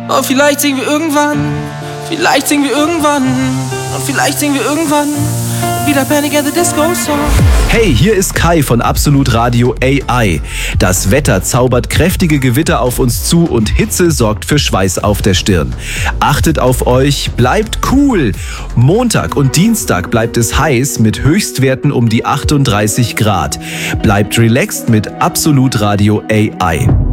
Oh, vielleicht singen wir irgendwann, vielleicht singen wir irgendwann, und vielleicht singen wir irgendwann wieder Panic at the Disco Song. Hey, hier ist Kai von Absolut Radio AI. Das Wetter zaubert kräftige Gewitter auf uns zu und Hitze sorgt für Schweiß auf der Stirn. Achtet auf euch, bleibt cool. Montag und Dienstag bleibt es heiß mit Höchstwerten um die 38 Grad. Bleibt relaxed mit Absolut Radio AI.